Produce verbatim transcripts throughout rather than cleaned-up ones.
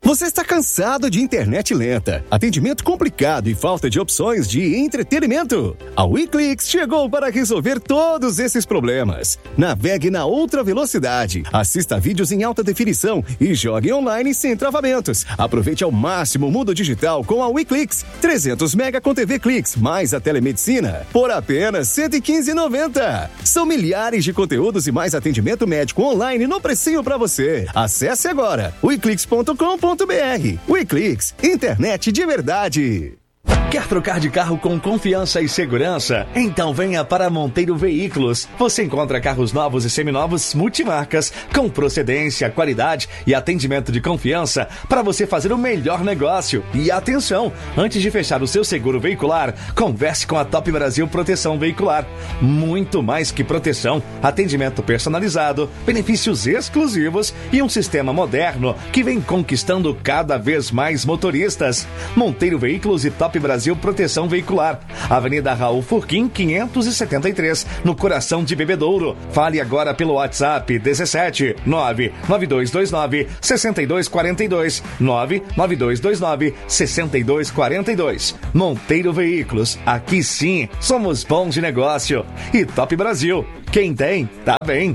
Você está cansado de internet lenta, atendimento complicado e falta de opções de entretenimento? A WeClix chegou para resolver todos esses problemas. Navegue na outra velocidade, assista vídeos em alta definição e jogue online sem travamentos. Aproveite ao máximo o mundo digital com a WeClix. trezentos mega com T V Clix, mais a telemedicina, por apenas cento e quinze reais e noventa centavos. São milhares de conteúdos e mais atendimento médico online no precinho para você. Acesse agora weclix ponto com ponto br. WeClix, internet de verdade. Quer trocar de carro com confiança e segurança? Então venha para Monteiro Veículos. Você encontra carros novos e seminovos multimarcas, com procedência, qualidade e atendimento de confiança para você fazer o melhor negócio. E atenção, antes de fechar o seu seguro veicular, converse com a Top Brasil Proteção Veicular. Muito mais que proteção, atendimento personalizado, benefícios exclusivos e um sistema moderno que vem conquistando cada vez mais motoristas. Monteiro Veículos e Top Brasil Proteção Veicular, Avenida Raul Furquim, quinhentos e setenta e três, no coração de Bebedouro. Fale agora pelo WhatsApp dezessete nove nove dois dois nove seis dois quatro dois, nove nove dois dois nove seis dois quatro dois. Monteiro Veículos, aqui sim, somos bons de negócio. E Top Brasil, quem tem, tá bem.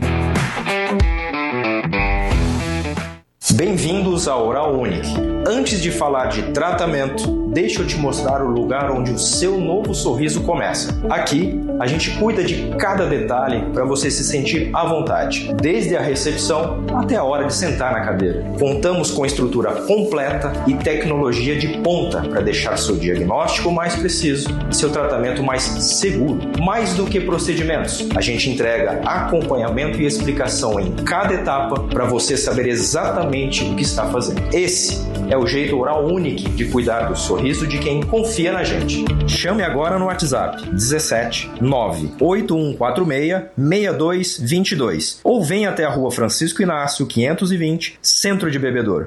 Bem-vindos ao Oral Unique. Antes de falar de tratamento, deixa eu te mostrar o lugar onde o seu novo sorriso começa. Aqui, a gente cuida de cada detalhe para você se sentir à vontade, desde a recepção até a hora de sentar na cadeira. Contamos com estrutura completa e tecnologia de ponta para deixar seu diagnóstico mais preciso e seu tratamento mais seguro. Mais do que procedimentos, a gente entrega acompanhamento e explicação em cada etapa para você saber exatamente o que está fazendo. Esse é o jeito Oral Unique de cuidar do sorriso de quem confia na gente. Chame agora no WhatsApp dezessete nove oito um quatro seis seis dois dois dois ou venha até a Rua Francisco Inácio quinhentos e vinte, Centro de Bebedouro.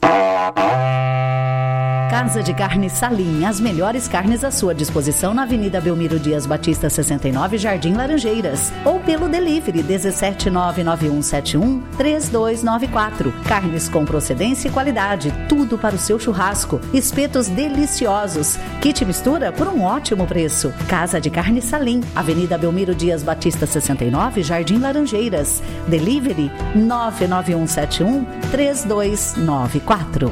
Casa de Carne Salim, as melhores carnes à sua disposição na Avenida Belmiro Dias Batista sessenta e nove, Jardim Laranjeiras, ou pelo delivery dezessete nove nove um sete um três dois nove quatro. Carnes com procedência e qualidade, tudo para o seu churrasco, espetos deliciosos, kit mistura por um ótimo preço. Casa de Carne Salim, Avenida Belmiro Dias Batista sessenta e nove, Jardim Laranjeiras, delivery nove nove um sete um três dois nove quatro.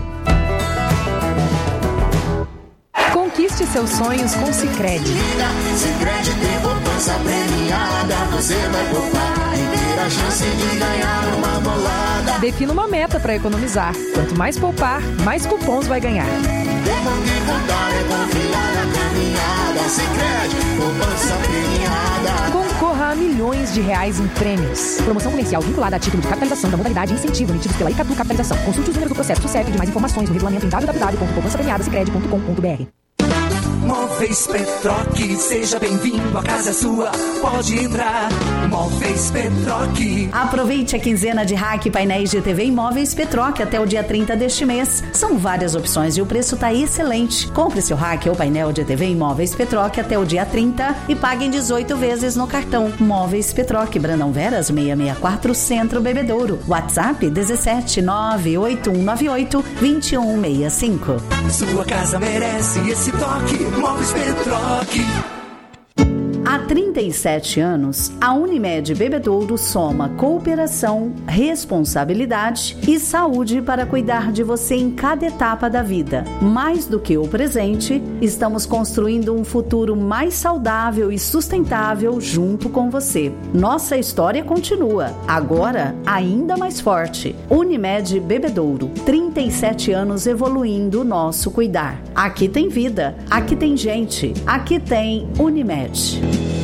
Conquiste seus sonhos com Sicredi. Sicredi tem poupança premiada, você vai poupar e ter a chance de ganhar uma bolada. Defina uma meta para economizar. Quanto mais poupar, mais cupons vai ganhar. É bom de contar, é confiar na caminhada. Sicredi, poupança premiada. Concorra a milhões de reais em prêmios. Promoção comercial vinculada a título de capitalização da modalidade e incentivo emitidos pela Icatu Capitalização. Consulte os números do processo do C E P de mais informações no regulamento em w w w ponto poupança premiada sicredi ponto com ponto b r. Móveis Petroc, seja bem-vindo, a casa é sua, pode entrar. Móveis Petroc. Aproveite a quinzena de rack e painéis de T V em Móveis Petroc até o dia trinta deste mês. São várias opções e o preço está excelente. Compre seu rack ou painel de T V em Móveis Petroc até o dia trinta e pague em dezoito vezes no cartão. Móveis Petroc, Brandão Veras seiscentos e sessenta e quatro, Centro Bebedouro. WhatsApp dezessete nove oito um nove oito dois um seis cinco. Sua casa merece esse toque. Móveis Petroc. Há trinta e sete anos, a Unimed Bebedouro soma cooperação, responsabilidade e saúde para cuidar de você em cada etapa da vida. Mais do que o presente, estamos construindo um futuro mais saudável e sustentável junto com você. Nossa história continua, agora ainda mais forte. Unimed Bebedouro, trinta e sete anos evoluindo o nosso cuidar. Aqui tem vida, aqui tem gente, aqui tem Unimed.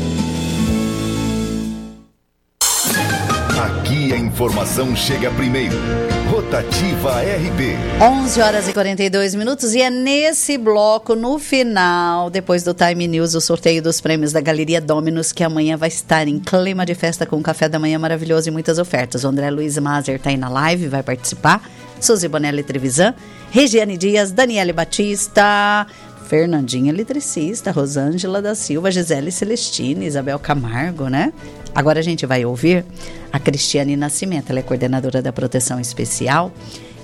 Aqui a informação chega primeiro. Rotativa R B. onze horas e quarenta e dois minutos e é nesse bloco, no final, depois do Time News, o sorteio dos prêmios da Galeria Dominus, que amanhã vai estar em clima de festa com um café da manhã maravilhoso e muitas ofertas. O André Luiz Mazer está aí na live, vai participar. Suzy Bonelli Trevisan, Regiane Dias, Daniele Batista, Fernandinha Eletricista, Rosângela da Silva, Gisele Celestine, Isabel Camargo, né? Agora a gente vai ouvir a Cristiane Nascimento, ela é coordenadora da Proteção Especial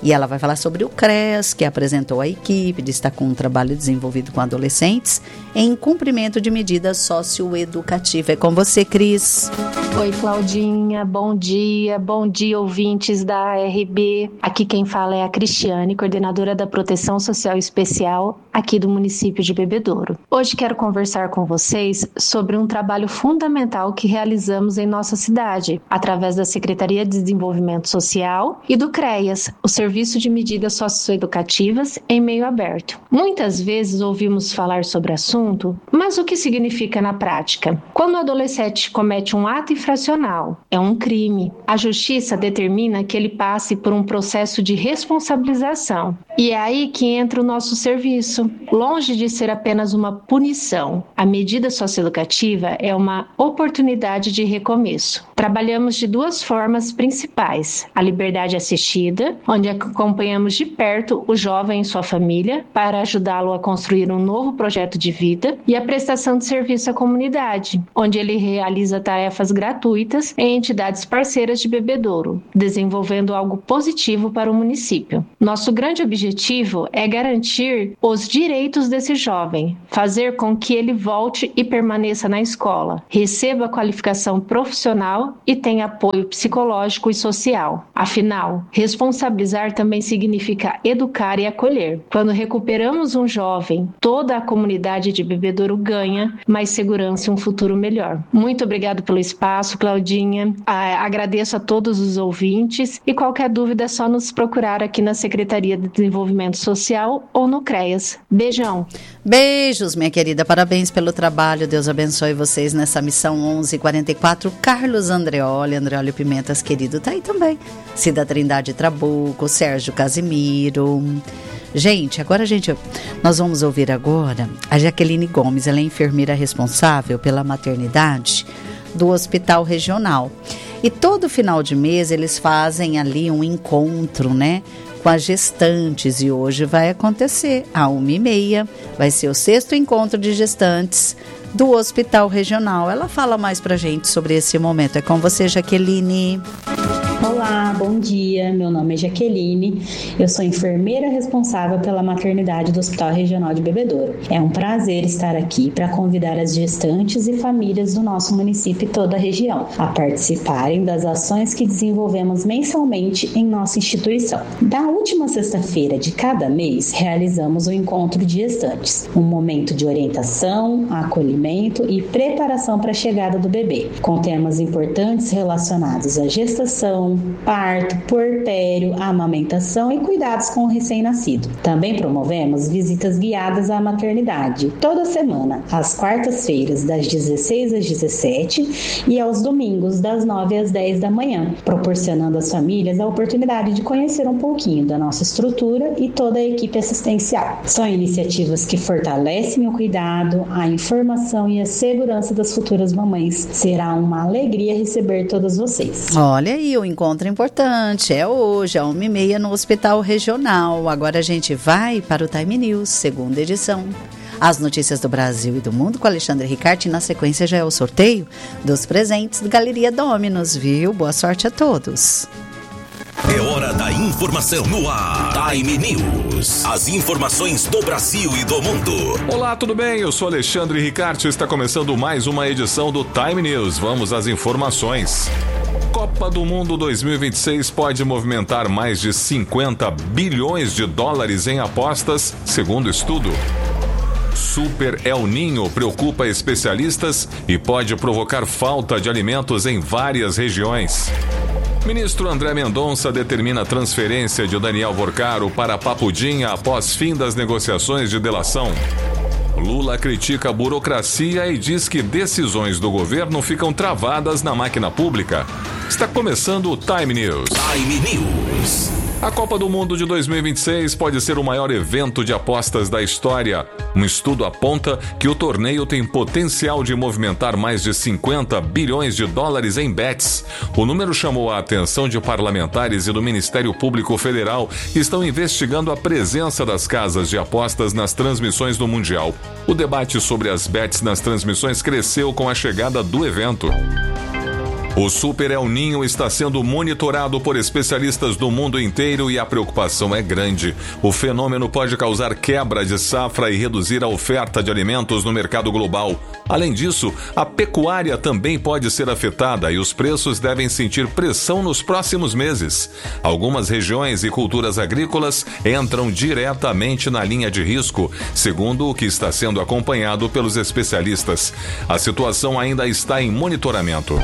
E ela vai falar sobre o CREAS, que apresentou a equipe, destacou um trabalho desenvolvido com adolescentes em cumprimento de medidas socioeducativas. É com você, Cris. Oi, Claudinha, bom dia, bom dia, ouvintes da A R B. Aqui quem fala é a Cristiane, coordenadora da Proteção Social Especial aqui do município de Bebedouro. Hoje quero conversar com vocês sobre um trabalho fundamental que realizamos em nossa cidade, através da Secretaria de Desenvolvimento Social e do CREAS, o Serviço de Medidas Socioeducativas em Meio Aberto. Muitas vezes ouvimos falar sobre o assunto, mas o que significa na prática? Quando o adolescente comete um ato infracional, é um crime. A justiça determina que ele passe por um processo de responsabilização. E é aí que entra o nosso serviço. Longe de ser apenas uma punição, a medida socioeducativa é uma oportunidade de recomeço. Trabalhamos de duas formas principais: a liberdade assistida, onde acompanhamos de perto o jovem e sua família para ajudá-lo a construir um novo projeto de vida, e a prestação de serviço à comunidade, onde ele realiza tarefas gratuitas em entidades parceiras de Bebedouro, desenvolvendo algo positivo para o município. Nosso grande objetivo é garantir os direitos desse jovem, fazer com que ele volte e permaneça na escola, receba qualificação profissional e tenha apoio psicológico e social. Afinal, responsabilizar também significa educar e acolher. Quando recuperamos um jovem, toda a comunidade de Bebedouro ganha mais segurança e um futuro melhor. Muito obrigado pelo espaço, Claudinha. Ah, agradeço a todos os ouvintes e qualquer dúvida é só nos procurar aqui na Secretaria de Desenvolvimento Social ou no CREAS. Beijão. Beijos, minha querida. Parabéns pelo trabalho. Deus abençoe vocês nessa missão onze quarenta e quatro. Carlos Andreoli, Andreoli Pimentas, querido, tá aí também. Cida Trindade Trabuco, Sérgio Casimiro. Gente, agora a gente, nós vamos ouvir agora a Jaqueline Gomes. Ela é enfermeira responsável pela maternidade do Hospital Regional. E todo final de mês eles fazem ali um encontro, né, com as gestantes. E hoje vai acontecer, às uma e meia, vai ser o sexto encontro de gestantes do Hospital Regional. Ela fala mais pra gente sobre esse momento. É com você, Jaqueline. Olá, bom dia. Meu nome é Jaqueline. Eu sou enfermeira responsável pela maternidade do Hospital Regional de Bebedouro. É um prazer estar aqui para convidar as gestantes e famílias do nosso município e toda a região a participarem das ações que desenvolvemos mensalmente em nossa instituição. Da última sexta-feira de cada mês, realizamos o encontro de gestantes, um momento de orientação, acolhimento e preparação para a chegada do bebê, com temas importantes relacionados à gestação, parto, puerpério, amamentação e cuidados com o recém-nascido. Também promovemos visitas guiadas à maternidade, toda semana, às quartas-feiras, das dezesseis às dezessete e aos domingos, das nove às dez da manhã, proporcionando às famílias a oportunidade de conhecer um pouquinho da nossa estrutura e toda a equipe assistencial. São iniciativas que fortalecem o cuidado, a informação e a segurança das futuras mamães. Será uma alegria receber todas vocês. Olha aí, o encontro importante é hoje, às uma e meia, no Hospital Regional. Agora a gente vai para o Time News, segunda edição. As notícias do Brasil e do mundo com Alexandre Ricarte. Na sequência já é o sorteio dos presentes do Galeria Dominos, viu? Boa sorte a todos. É hora da informação no ar. Time News. As informações do Brasil e do mundo. Olá, tudo bem? Eu sou Alexandre Ricarte. Está começando mais uma edição do Time News. Vamos às informações. Copa do Mundo dois mil e vinte e seis pode movimentar mais de cinquenta bilhões de dólares em apostas, segundo estudo. Super El Niño preocupa especialistas e pode provocar falta de alimentos em várias regiões. Ministro André Mendonça determina a transferência de Daniel Vorcaro para Papudinha após fim das negociações de delação. Lula critica a burocracia e diz que decisões do governo ficam travadas na máquina pública. Está começando o Time News. Time News. A Copa do Mundo de dois mil e vinte e seis pode ser o maior evento de apostas da história. Um estudo aponta que o torneio tem potencial de movimentar mais de cinquenta bilhões de dólares em bets. O número chamou a atenção de parlamentares e do Ministério Público Federal, que estão investigando a presença das casas de apostas nas transmissões do Mundial. O debate sobre as bets nas transmissões cresceu com a chegada do evento. O Super El Ninho está sendo monitorado por especialistas do mundo inteiro e a preocupação é grande. O fenômeno pode causar quebra de safra e reduzir a oferta de alimentos no mercado global. Além disso, a pecuária também pode ser afetada e os preços devem sentir pressão nos próximos meses. Algumas regiões e culturas agrícolas entram diretamente na linha de risco, segundo o que está sendo acompanhado pelos especialistas. A situação ainda está em monitoramento.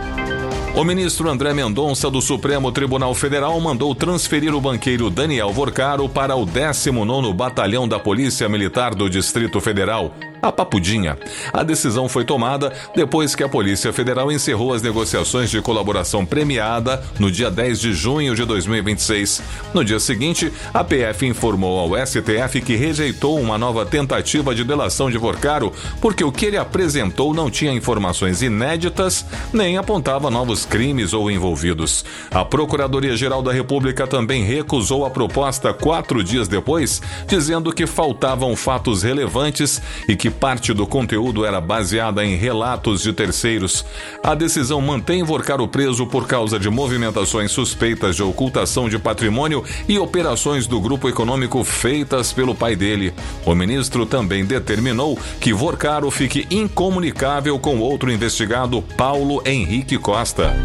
O ministro André Mendonça do Supremo Tribunal Federal mandou transferir o banqueiro Daniel Vorcaro para o décimo nono Batalhão da Polícia Militar do Distrito Federal, a Papudinha. A decisão foi tomada depois que a Polícia Federal encerrou as negociações de colaboração premiada no dia dez de junho de dois mil e vinte e seis. No dia seguinte, a P F informou ao S T F que rejeitou uma nova tentativa de delação de Vorcaro porque o que ele apresentou não tinha informações inéditas nem apontava novos crimes ou envolvidos. A Procuradoria-Geral da República também recusou a proposta quatro dias depois, dizendo que faltavam fatos relevantes e que parte do conteúdo era baseada em relatos de terceiros. A decisão mantém Vorcaro preso por causa de movimentações suspeitas de ocultação de patrimônio e operações do grupo econômico feitas pelo pai dele. O ministro também determinou que Vorcaro fique incomunicável com outro investigado, Paulo Henrique Costa.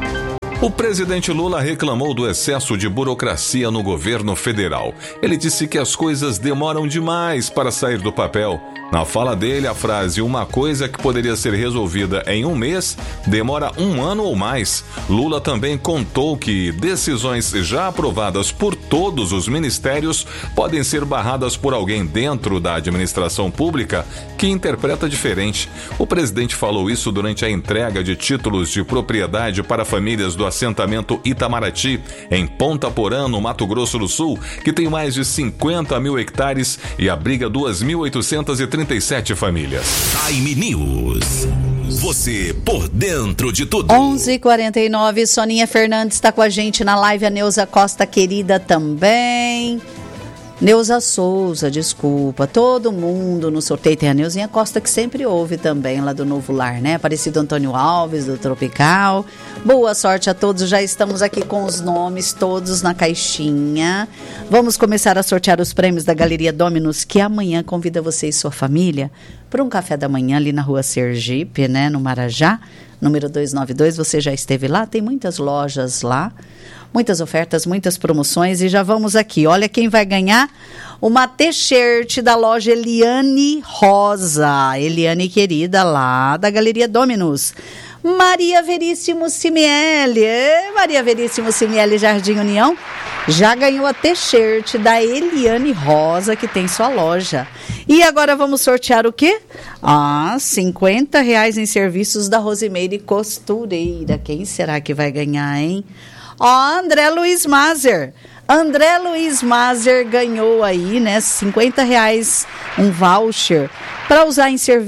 O presidente Lula reclamou do excesso de burocracia no governo federal. Ele disse que as coisas demoram demais para sair do papel. Na fala dele, a frase "uma coisa que poderia ser resolvida em um mês demora um ano ou mais". Lula também contou que decisões já aprovadas por todos os ministérios podem ser barradas por alguém dentro da administração pública que interpreta diferente. O presidente falou isso durante a entrega de títulos de propriedade para famílias do assentamento Itamaraty, em Ponta Porã, no Mato Grosso do Sul, que tem mais de cinquenta mil hectares e abriga duas mil oitocentas e trinta e sete famílias. Time News. Você por dentro de tudo. onze e quarenta e nove, Soninha Fernandes está com a gente na live, a Neuza Costa querida também. Neuza Souza, desculpa, todo mundo no sorteio. Tem a Neuzinha Costa que sempre ouve também lá do Novo Lar, né? Aparecido Antônio Alves do Tropical. Boa sorte a todos, já estamos aqui com os nomes todos na caixinha. Vamos começar a sortear os prêmios da Galeria Dominus, que amanhã convida você e sua família para um café da manhã ali na Rua Sergipe, né? No Marajá, número duzentos e noventa e dois. Você já esteve lá? Tem muitas lojas lá. Muitas ofertas, muitas promoções e já vamos aqui. Olha quem vai ganhar uma t-shirt da loja Eliane Rosa. Eliane querida lá da Galeria Dominus. Maria Veríssimo Simiele. Maria Veríssimo Simiele Jardim União já ganhou a t-shirt da Eliane Rosa, que tem sua loja. E agora vamos sortear o quê? Ah, cinquenta reais em serviços da Rosimeire Costureira. Quem será que vai ganhar, hein? Ó, oh, André Luiz Mazer. André Luiz Mazer ganhou aí, né, cinquenta reais, um voucher para usar em serviço